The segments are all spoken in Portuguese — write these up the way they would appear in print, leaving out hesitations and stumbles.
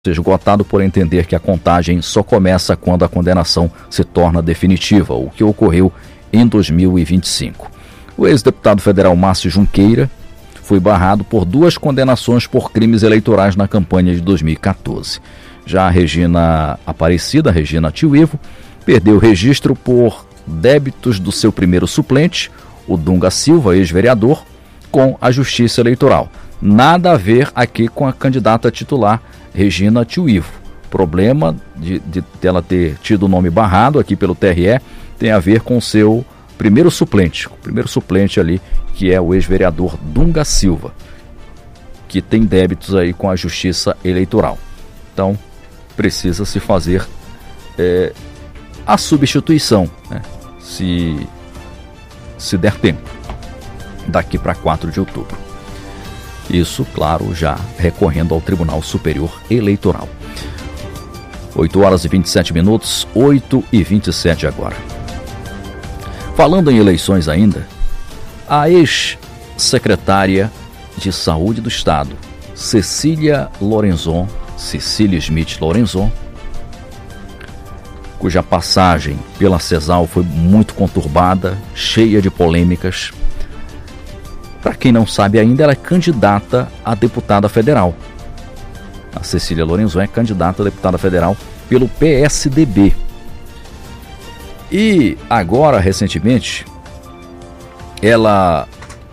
esgotado por entender que a contagem só começa quando a condenação se torna definitiva, o que ocorreu em 2025. O ex-deputado federal Márcio Junqueira foi barrado por 2 condenações por crimes eleitorais na campanha de 2014. Já a Regina Aparecida, Regina Tio Ivo, perdeu o registro por débitos do seu primeiro suplente, o Dunga Silva, ex-vereador, com a Justiça Eleitoral. Nada a ver aqui com a candidata titular Regina Tio Ivo. Problema de ela ter tido o nome barrado aqui pelo TRE tem a ver com o seu primeiro suplente ali, que é o ex-vereador Dunga Silva, que tem débitos aí com a Justiça Eleitoral. Então, precisa se fazer a substituição, né? Se der tempo, daqui para 4 de outubro. Isso, claro, já recorrendo ao Tribunal Superior Eleitoral. 8h27, 8h27 agora. Falando em eleições ainda, a ex-secretária de Saúde do Estado, Cecília Smith Lorenzon, cuja passagem pela CESAL foi muito conturbada, cheia de polêmicas. Para quem não sabe ainda, ela é candidata a deputada federal. A Cecília Lorenzon é candidata a deputada federal pelo PSDB. E agora, recentemente, ela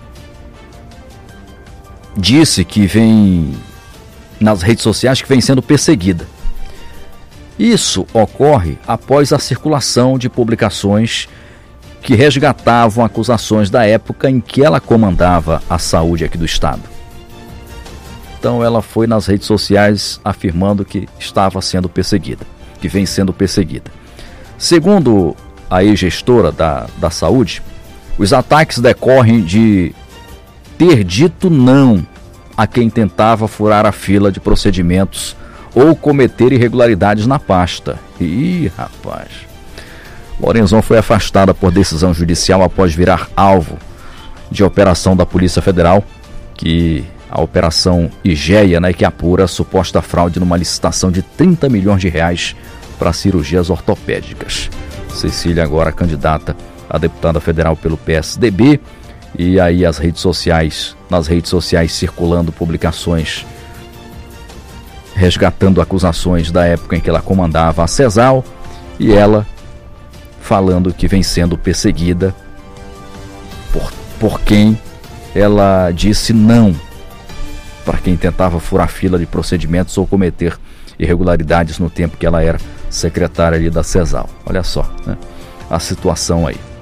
disse que vem nas redes sociais que vem sendo perseguida. Isso ocorre após a circulação de publicações que resgatavam acusações da época em que ela comandava a saúde aqui do estado. Então ela foi nas redes sociais afirmando que estava sendo perseguida, que vem sendo perseguida. Segundo a ex-gestora da saúde, os ataques decorrem de ter dito não a quem tentava furar a fila de procedimentos ou cometer irregularidades na pasta. Ih, rapaz! Lorenzon foi afastada por decisão judicial após virar alvo de operação da Polícia Federal, que a Operação Igeia, né, que apura a suposta fraude numa licitação de 30 milhões de reais para cirurgias ortopédicas. Cecília agora candidata a deputada federal pelo PSDB, e aí nas redes sociais circulando publicações resgatando acusações da época em que ela comandava a CESAL, e ela falando que vem sendo perseguida por quem ela disse não para quem tentava furar fila de procedimentos ou cometer irregularidades no tempo que ela era secretária ali da CESAL. Olha só, né, a situação aí.